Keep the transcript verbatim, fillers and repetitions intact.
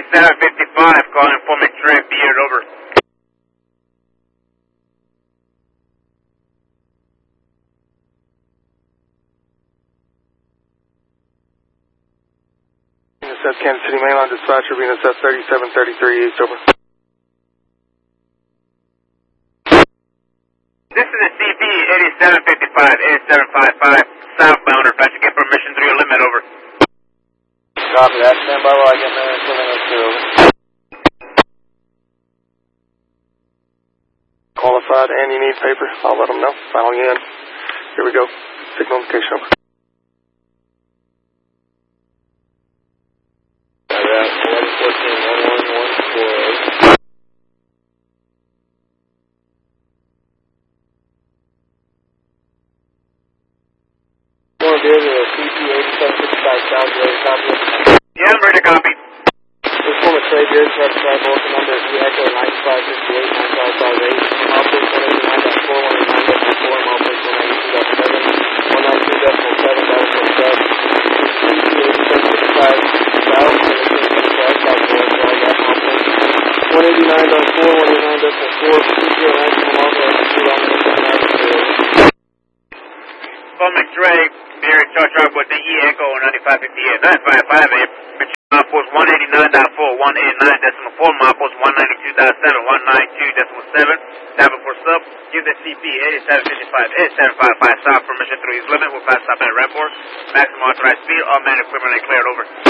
eighty-seven fifty-five, calling for McDray, Beard, over. Venus F Kansas City mainline dispatcher, Venus F thirty-seven thirty-three East, over. This is a C P eighty-seven fifty-five, eighty-seven fifty-five, southbound, request to get permission through your limit, over. Copy that, stand by while I get my limit two, over. Qualified, and you need paper, I'll let them know, filing in. Here we go, signal indication, over. eleven fourteen, one one one four eight. One beer to C P eighty-seven fifty-five South Road, copy. Yeah, I'm ready to copy. This one is Trey Beard, try to try both the number is E Echo ninety-five fifty-eight, nine five five eight, Malpus one eighty-nine point four, one eighty-nine point four, Malpus one ninety-two point seven, one ninety-two point seven, that was what's up. C P eighty-seven fifty-five South, seventeen fifty-five South Road, so I got Malpus one eighty-nine point four, one eighty-nine point four, C P nineteen Malpus, two on the ninety-two. Call McDray, Beard, charge drive with the E Echo ninety-five fifty-eight, nine five five eight. Milepost one eighty-nine point four, one eighty-nine decimal four, milepost one ninety-two point seven, one ninety-two decimal seven, tapping for sub, give the C P eighty-seven fifty-five, eighty-seven fifty-five south permission through his limit, we'll pass stop at Ramport, maximum authorized speed, all man equipment declared, over.